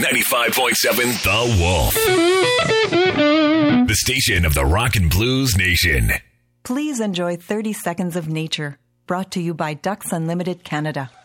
95.7 The Wolf. The station of the Rock and Blues Nation. Please enjoy 30 Seconds of Nature, brought to you by Ducks Unlimited Canada.